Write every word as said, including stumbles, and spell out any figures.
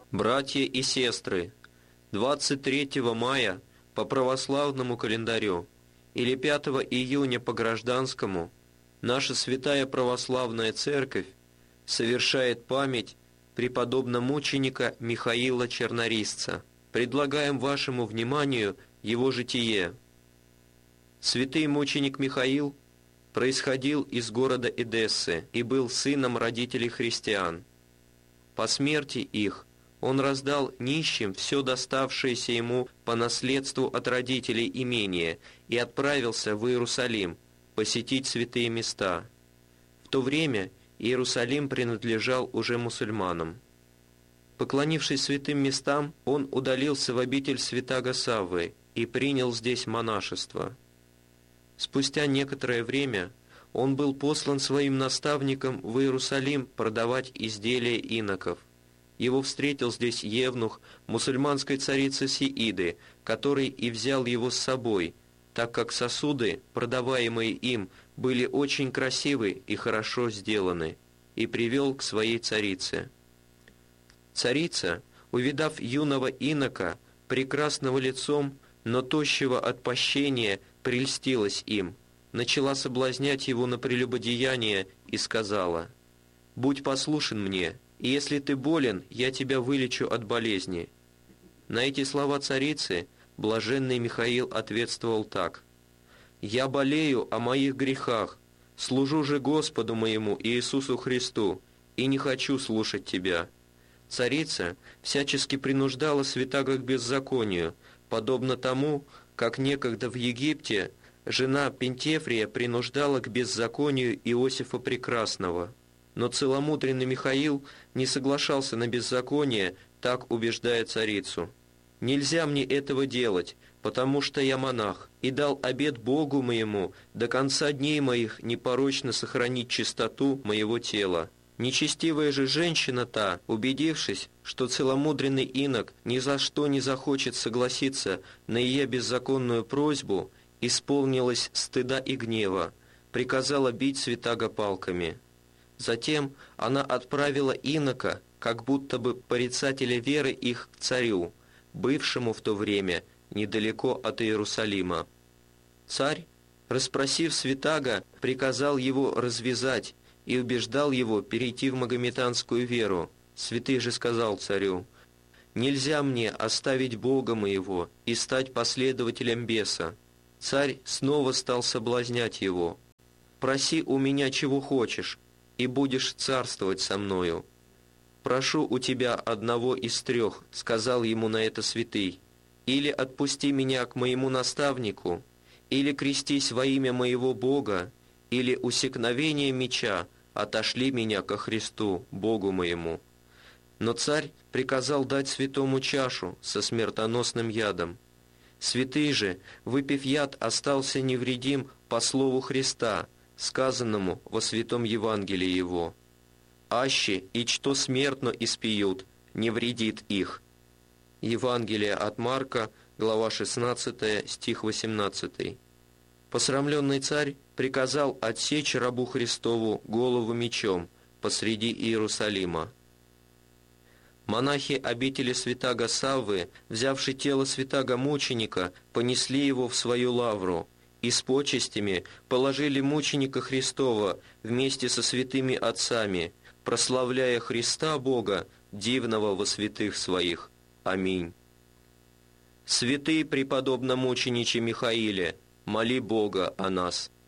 Братья и сестры, двадцать третьего мая по православному календарю или пятого июня по гражданскому наша Святая Православная Церковь совершает память преподобно-мученика Михаила Чернорисца. Предлагаем вашему вниманию его житие. Святый мученик Михаил происходил из города Эдессы и был сыном родителей христиан. По смерти их он раздал нищим все доставшееся ему по наследству от родителей имение и отправился в Иерусалим посетить святые места. В то время Иерусалим принадлежал уже мусульманам. Поклонившись святым местам, он удалился в обитель святаго Саввы и принял здесь монашество. Спустя некоторое время он был послан своим наставником в Иерусалим продавать изделия иноков. Его встретил здесь евнух мусульманской царицы Сеиды, который и взял его с собой, так как сосуды, продаваемые им, были очень красивы и хорошо сделаны, и привел к своей царице. Царица, увидав юного инока, прекрасного лицом, но тощего от пощения, прельстилась им, начала соблазнять его на прелюбодеяние и сказала: «Будь послушен мне, и если ты болен, я тебя вылечу от болезни». На эти слова царицы блаженный Михаил ответствовал так: «Я болею о моих грехах, служу же Господу моему Иисусу Христу, и не хочу слушать тебя». Царица всячески принуждала святаго к беззаконию, подобно тому, как некогда в Египте жена Пентефрия принуждала к беззаконию Иосифа Прекрасного. Но целомудренный Михаил не соглашался на беззаконие, так убеждая царицу. «Нельзя мне этого делать, потому что я монах, и дал обет Богу моему до конца дней моих непорочно сохранить чистоту моего тела». Нечестивая же женщина та, убедившись, что целомудренный инок ни за что не захочет согласиться на ее беззаконную просьбу, исполнилась стыда и гнева, приказала бить святаго палками. Затем она отправила инока, как будто бы порицателя веры их, к царю, бывшему в то время недалеко от Иерусалима. Царь, расспросив святаго, приказал его развязать и убеждал его перейти в магометанскую веру. Святый же сказал царю: «Нельзя мне оставить Бога моего и стать последователем беса». Царь снова стал соблазнять его: «Проси у меня чего хочешь, и будешь царствовать со мною». «Прошу у тебя одного из трех», — сказал ему на это святый: «или отпусти меня к моему наставнику, или крестись во имя моего Бога, или усекновение меча отошли меня ко Христу, Богу моему». Но царь приказал дать святому чашу со смертоносным ядом. Святый же, выпив яд, остался невредим по слову Христа, сказанному во святом Евангелии его: «Аще и что смертно испиют, не вредит их». Евангелие от Марка, глава шестнадцатая, стих восемнадцатый. Посрамленный царь приказал отсечь рабу Христову голову мечом посреди Иерусалима. Монахи обители святаго Саввы, взявши тело святаго мученика, понесли его в свою лавру и с почестями положили мученика Христова вместе со святыми отцами, прославляя Христа Бога, дивного во святых своих. Аминь. Святый преподобно-мучениче Михаиле, моли Бога о нас.